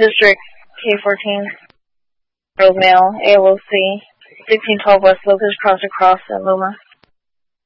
District K14, Road Mail, ALOC, 1612 West Locust Cross across at Luma.